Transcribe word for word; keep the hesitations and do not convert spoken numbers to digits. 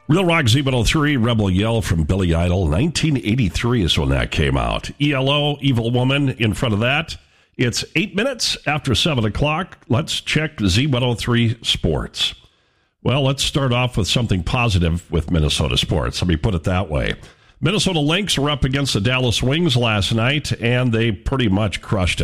Real Rock Z one oh three, Rebel Yell from Billy Idol. nineteen eighty-three is when that came out. E L O, Evil Woman, in front of that. It's eight minutes after seven o'clock. Let's check Z one oh three Sports. Well, let's start off with something positive with Minnesota sports. Let me put it that way. Minnesota Lynx were up against the Dallas Wings last night, and they pretty much crushed it.